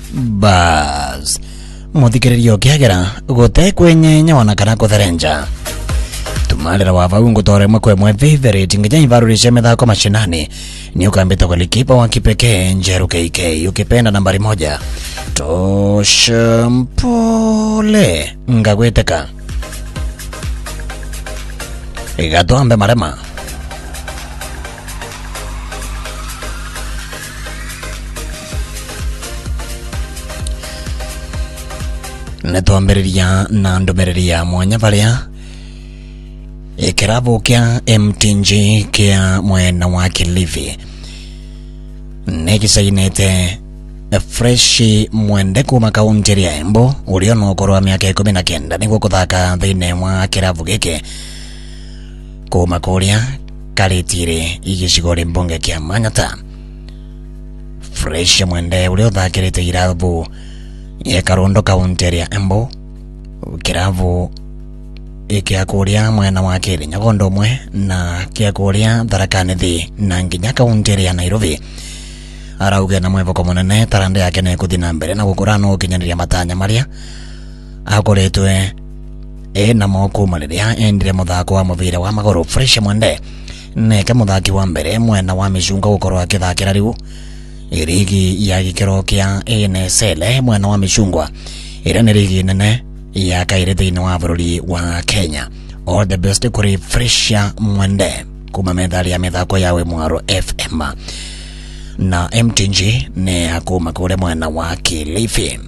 bas muthikiririo kiagera gote kwenye nyawana kana kutherenja tumalira wa vaungu tore mwekwe mwe favorite nginya ivarurishe methako mashinani ni ukambita kwa likipa wa kipekee Njeru KK ukipenda nambari 1 Toshampole ngagweteka igatuambe marema netuambiriria na ndumiria mwanya varia ikirabu kia MTNG kia mwena wa Kilifi nekisainete freshi mwende kuma kaunti ya Embu ulio nokoro wa miaka 19 niguo kuthaka thine mwa kirabu giki kuma kuria karitire igicigori mbunge kia Manyata. Fresh mwende ulio thakirite irabu ya Karondo kaunti ya Embu kirabu ikia kuria mwena wa Kiri Nyagondo mwe na kia kuria Tharakani thi na nginya kaunti ya Nairobi. Arauge na mwevoko munene tarande yake ne kuthina mbere na gukurano kinyaniria matanya maria akoretwe na moko maliria endire muthako wa muvira wa magoro. Fresh mwende neke muthaki wa mbere mwena wa Micunga gukorwo akithakira riu irigi ya gikero kia NSL mwena wa Micungwa ira ni rigi nene ya kaire thiini wa bururi wa Kenya. All the best kuri Fresh mwende kuma medali ya methako yawe Mwaro FM na MTNG ne akuma kure mwena wa Kilifi.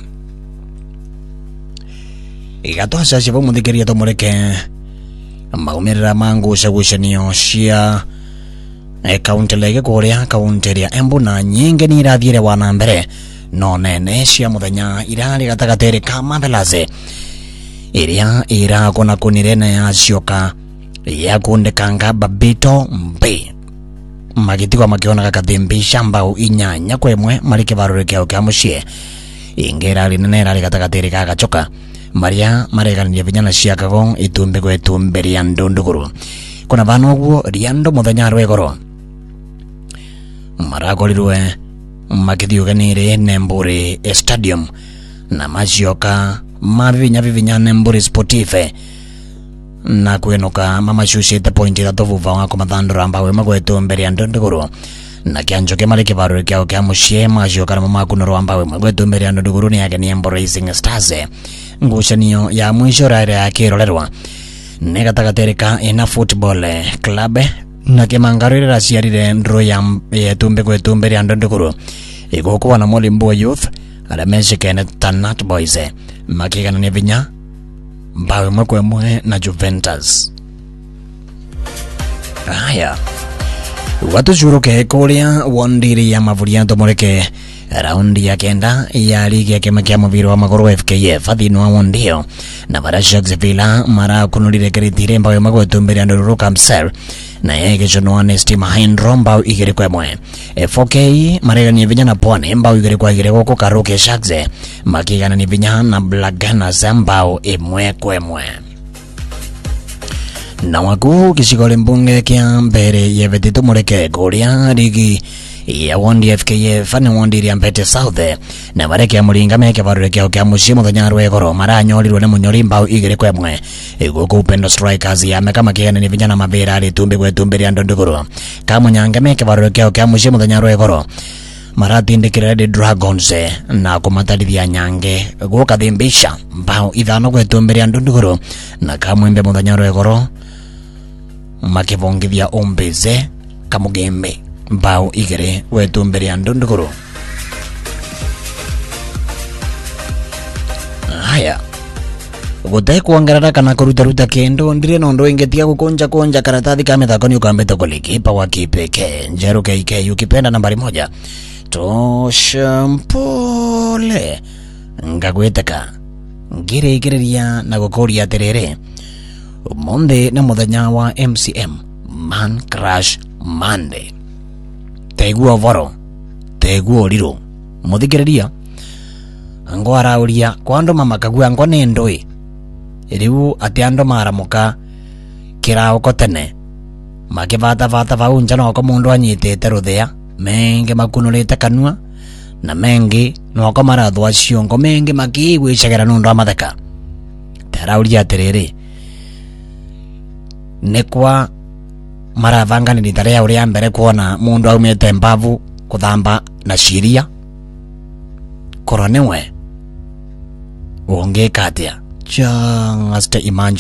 Igatoa shivo muthikiria tumureke maumirira mangu shagucanio cia kaunti lege kuria kaunti ya Embu na nyingi ni irathire wana mbere no nene cia muthenya irari gatagatere kama belaze iria irakona kunirena ya cioka ya kundekanga Babito mbe magitigwa makiona gakathimbi shambao inyanya kwemwe marike barure kyao kya mucie ingera rinene rari gatagatere kagachoka maria mareganire vinyana cia kago itumbe gwetumberia ndunduguru kuna vano guo riando muthenya rwegoro marakorirwe makithiuganire Nemburi Stadium na macioka mavivinya Nemburi Sportive na kwenuka mamashushite pointi thatu vuva wa kumathandura mbawe magwetumberia ndunduguru na kianjoke mari kivaru kyao kya mucie macioka na makunoro mbawe magwetumberia ndunduguru ni yake ni Embu Rising Stars. Ngucanio ya mwisho rari ya kirorerwa negatagatereka ina football club na kimangarira ciarire ndro ya tumbe gwetumberia ndunduguru igukuwa na Molimbo Youth ala meshikene Tanat Boys makigana ni vinya mbawe mwe na Juventus. Haya watu shuruke kuria wondiri ya mavuria tomoreke raundi ya kenda ya ligi ya kemakia muviro wa magoro FKF athini wa wondio na Barashags Villa mara kunulire kiritire mbawe magwetumberia ndururu Kamsel na yeke jono Honest Mahindro mbao igiri kwemwe FK marega ni vinya na Pwani mbao igiri kwa igiri goko Karuke Sharks makigana ni vinya na Black Gunners mbao imwe kwemwe na waku kishigole mbunge kia mbere yevetitu mureke kuria ligi ya wondi FKF na wondi ya Mpete South na bareke ya muringa meke barure kya mushimo muthenya rwegoro maranyorirwe na munyori mbao igire kwemwe iguko Upendo Strikers ya meka makigana ni vinyana mabera ali tumbe gwetumberia ndunduguru kama nyanga meke barure kya mushimo muthenya rwegoro maratindikira the Dragons na kumatarithia nyange gukathimbisha mbao ithano gwetumberia ndunduguru na kamwembe muthenya rwegoro makivongithia Ombeze Kamugembe mbao igere wetumberia ndunduguru. Haya gute kuongerera kana kuruta kendo ndire nondo ingetia kukonja karatathi kama methako ukambeta kulikipa wa kipekee Njeru KK ukipenda nambari 1 Toshampole ngagweteka ngire na gukoria terere Monday na muthenya wa MCM Man Crash Monday tegua voro tegua liro muthikiriria angwara uria kwando mamakagua ngo ne ndoi riu atiando maramuka kirao kotene makivata vaunja no ko mundu anyitete ruthia menge makunurite kanua na mengi nuko marathwa ciongo mengi makigwicagera nundu amatheka tarauria atiriri nekwa maravanga ni tarea uria mbere kuona mundu aumete mbavu kuthamba na ciria koronewe ongeka atia. Just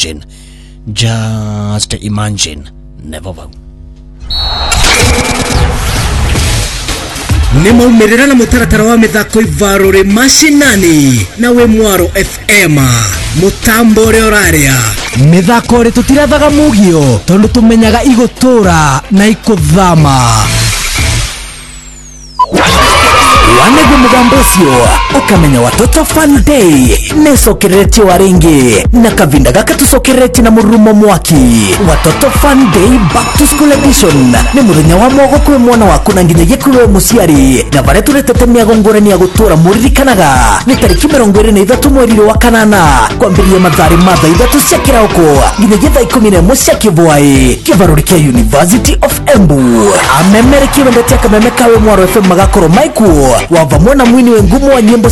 imagine never vow. Nemo umerera na mutaratara wa mithako ivarore mashinani nawe Mwaro FM mutambo uri oraria mithako ri tutirathaga mugio tondu tumenyaga igutura na ikuthama wanegu mugambocio ukamenya watoto fun day nesokereti waringi na kavinda gaka tusokereti na murumo mwaki. Watoto fun day back to school edition ni muthenya wa mwogo kwe mwana waku na nginyagia kwe muciari na bare turetete miagongorani ya gutura muririkanaga ni tariki 23 mweri wa kanana kwambiria mathari matha ithatu cia kirauko nginyagia thaa 11 cia kivwai kivaruri kia University of Embu. Amemere kibendete akameme kawe Mwaro FM magakoro maiku wava mwana mwini we ngumu wa nyimbo